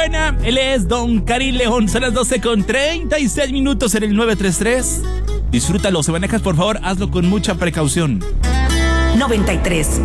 buena. Él es Don Karim León. Son las 12:36 en el 933. Disfrútalo. Si manejas, por favor, hazlo con mucha precaución. 93.